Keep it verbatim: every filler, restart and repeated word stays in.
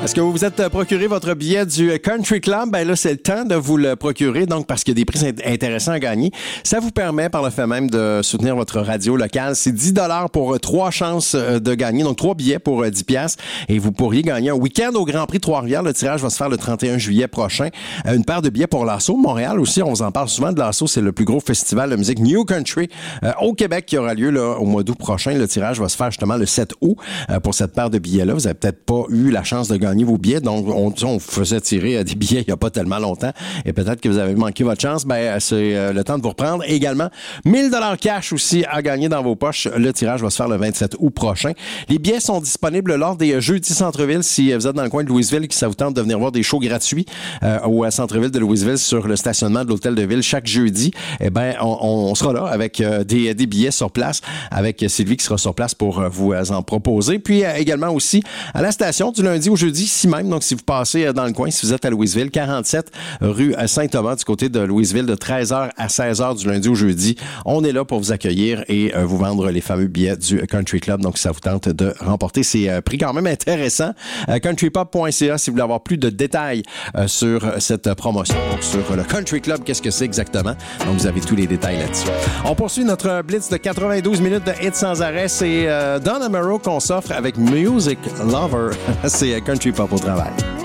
Est-ce que vous vous êtes procuré votre billet du Country Club? Ben là, c'est le temps de vous le procurer, donc parce qu'il y a des prix intéressants à gagner. Ça vous permet, par le fait même, de soutenir votre radio locale. C'est dix dollars pour trois chances de gagner, donc trois billets pour dix piastres. Et vous pourriez gagner un week-end au Grand Prix Trois-Rivières. Le tirage va se faire le trente et un juillet prochain. Une paire de billets pour l'Assaut. Montréal aussi, on vous en parle souvent de l'Assaut. C'est le plus gros festival de musique New Country euh, au Québec qui aura lieu là, au mois d'août prochain. Le tirage va se faire justement le sept août euh, pour cette paire de billets-là. Vous n'avez peut-être pas eu la chance de gagner vos billets. Donc, on, on faisait tirer des billets il n'y a pas tellement longtemps. Et peut-être que vous avez manqué votre chance. Ben, c'est euh, le temps de vous reprendre. Et également, mille dollars cash aussi à gagner dans vos poches. Le tirage va se faire le vingt-sept août prochain. Les billets sont disponibles lors des Jeudis Centre-Ville. Si vous êtes dans le coin de Louisville et que ça vous tente de venir voir des shows gratuits euh, au Centre-Ville de Louisville sur le stationnement de l'Hôtel de Ville chaque jeudi, eh ben, on, on sera là avec euh, des, des billets sur place, avec Sylvie qui sera sur place pour euh, vous en proposer. Puis euh, également aussi à la station du lundi au jeudi, ici même. Donc, si vous passez euh, dans le coin, si vous êtes à Louisville, quarante-sept rue Saint-Thomas, du côté de Louisville, de treize heures à seize heures du lundi au jeudi, on est là pour vous accueillir et euh, vous vendre les fameux billets du Country Club. Donc, ça vous tente de remporter ces euh, prix quand même intéressants. Euh, country pop point c a si vous voulez avoir plus de détails euh, sur cette promotion. Donc, sur le Country Club, qu'est-ce que c'est exactement? Donc, vous avez tous les détails là-dessus. On poursuit notre blitz de quatre-vingt-douze minutes de hits sans arrêt. C'est euh, Don Amaro qu'on s'offre avec Music Lover. C'est Country Pop au travail.